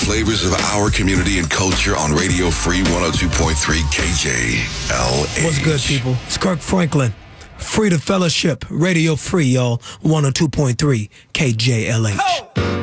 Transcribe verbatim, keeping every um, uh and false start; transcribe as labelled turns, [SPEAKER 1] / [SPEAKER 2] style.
[SPEAKER 1] flavors of our community and culture on Radio Free one oh two point three K J L H.
[SPEAKER 2] What's good, people? It's Kirk Franklin. Free to Fellowship. Radio Free, y'all. one oh two point three K J L H.